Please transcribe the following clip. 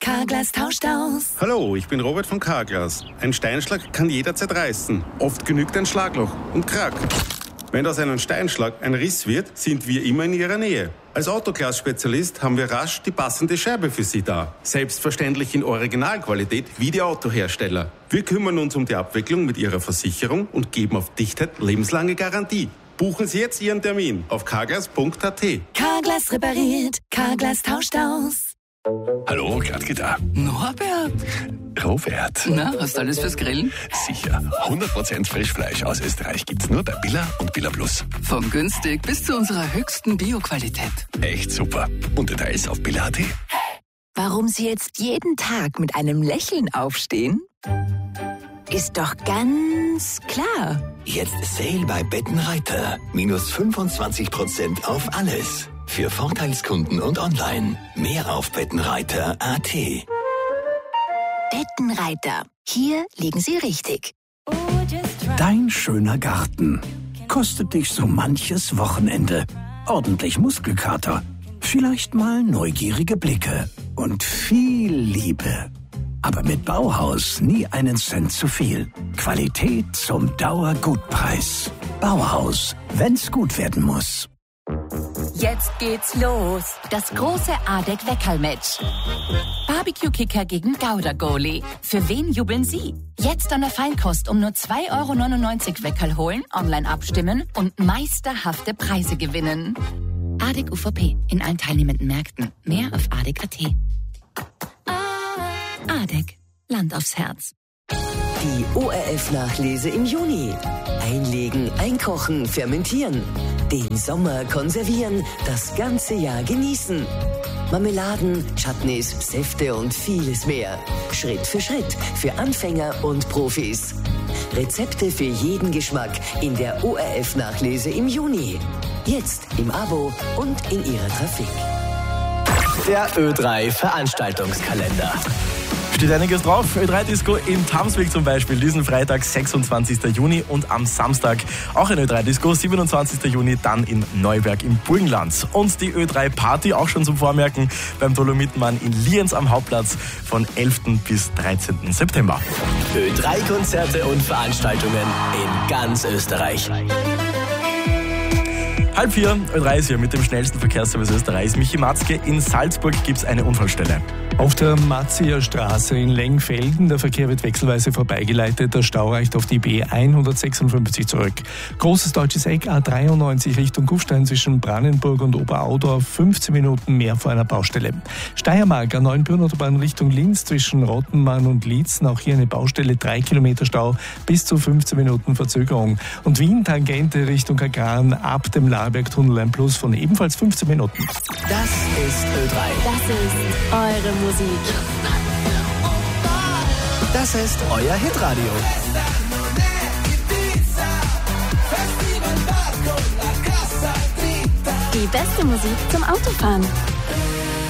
Carglass tauscht aus. Hallo, ich bin Robert von Carglass. Ein Steinschlag kann jederzeit reißen. Oft genügt ein Schlagloch und Krack. Wenn aus einem Steinschlag ein Riss wird, sind wir immer in Ihrer Nähe. Als Autoglas-Spezialist haben wir rasch die passende Scherbe für Sie da. Selbstverständlich in Originalqualität wie die Autohersteller. Wir kümmern uns um die Abwicklung mit Ihrer Versicherung und geben auf Dichtheit lebenslange Garantie. Buchen Sie jetzt Ihren Termin auf carglass.at. Carglass repariert, Carglass tauscht aus. Hallo, Gradke da. Norbert. Robert. Na, hast du alles fürs Grillen? Sicher. 100% Frischfleisch aus Österreich gibt's nur bei Billa und Billa Plus. Von günstig bis zu unserer höchsten Bioqualität. Echt super. Und Details auf billa.at. Warum Sie jetzt jeden Tag mit einem Lächeln aufstehen? Ist doch ganz klar. Jetzt Sale bei Bettenreiter. Minus 25% auf alles. Für Vorteilskunden und online. Mehr auf Bettenreiter.at. Bettenreiter. Hier liegen Sie richtig. Dein schöner Garten kostet dich so manches Wochenende. Ordentlich Muskelkater, vielleicht mal neugierige Blicke und viel Liebe. Aber mit Bauhaus nie einen Cent zu viel. Qualität zum Dauergutpreis. Bauhaus, wenn's gut werden muss. Jetzt geht's los. Das große ADEC-Weckerl-Match. Barbecue-Kicker gegen Gouda-Goalie. Für wen jubeln Sie? Jetzt an der Feinkost um nur 2,99 € Weckerl holen, online abstimmen und meisterhafte Preise gewinnen. ADEC UVP in allen teilnehmenden Märkten. Mehr auf ADEC.at. ADEC. Land aufs Herz. Die ORF-Nachlese im Juni. Einlegen, einkochen, fermentieren. Den Sommer konservieren, das ganze Jahr genießen. Marmeladen, Chutneys, Säfte und vieles mehr. Schritt für Schritt für Anfänger und Profis. Rezepte für jeden Geschmack in der ORF-Nachlese im Juni. Jetzt im Abo und in Ihrer Trafik. Der Ö3 Veranstaltungskalender. Steht einiges drauf. Ö3-Disco in Tamsweg zum Beispiel, diesen Freitag, 26. Juni und am Samstag auch ein Ö3-Disco, 27. Juni, dann in Neuberg im Burgenland. Und die Ö3-Party auch schon zum Vormerken beim Dolomitenmann in Lienz am Hauptplatz von 11. bis 13. September. Ö3-Konzerte und Veranstaltungen in ganz Österreich. 3:30, Ö3 ist hier mit dem schnellsten Verkehrsservice Österreichs. Michi Matzke, in Salzburg gibt es eine Unfallstelle. Auf der Matzier Straße in Lengfelden, der Verkehr wird wechselweise vorbeigeleitet, der Stau reicht auf die B156 zurück. Großes deutsches Eck, A93 Richtung Kufstein zwischen Brannenburg und Oberaudorf, 15 Minuten mehr vor einer Baustelle. Steiermark, A9 Bühnenautobahn Richtung Linz zwischen Rottenmann und Lietzen, auch hier eine Baustelle, 3 Kilometer Stau, bis zu 15 Minuten Verzögerung. Und Wien, Tangente Richtung Kagran, ab dem Lahrbergtunnel ein Plus von ebenfalls 15 Minuten. Das ist Ö3. Das ist eure Musik. Das ist euer Hitradio. Die beste Musik zum Autofahren.